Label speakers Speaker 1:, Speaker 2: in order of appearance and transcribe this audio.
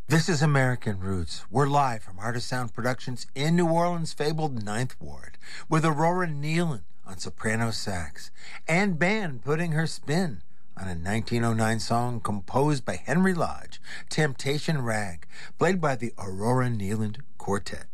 Speaker 1: This is American Roots. We're live from Art of Sound Productions in New Orleans' fabled Ninth Ward with Aurora Nealon on soprano sax and band putting her spin on a 1909 song composed by Henry Lodge, Temptation Rag, played by the Aurora Nealon Quartet.